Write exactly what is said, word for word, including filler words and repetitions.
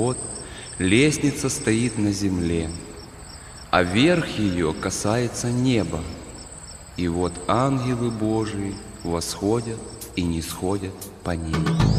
Вот лестница стоит на земле, а верх ее касается неба. И вот ангелы Божии восходят и нисходят по ней.